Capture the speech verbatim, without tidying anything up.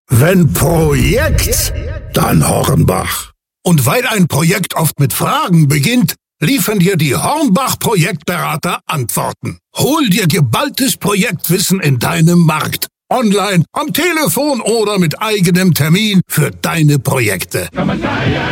Wenn Projekt, dann Hornbach. Und weil ein Projekt oft mit Fragen beginnt, liefern dir die Hornbach-Projektberater Antworten. Hol dir geballtes Projektwissen in deinem Markt. Online, am Telefon oder mit eigenem Termin für deine Projekte.